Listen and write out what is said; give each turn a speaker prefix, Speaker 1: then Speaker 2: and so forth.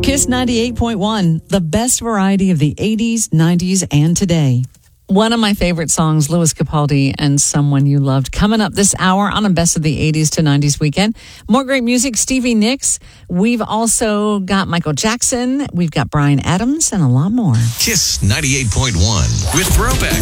Speaker 1: Kiss 98.1, the best variety of the 80s, 90s, and today. One of my favorite songs, Louis Capaldi and Someone You Loved, coming up this hour on a Best of the 80s to 90s weekend. More great music, Stevie Nicks. We've also got Michael Jackson. We've got Bryan Adams and a lot more.
Speaker 2: Kiss 98.1 with Throwback.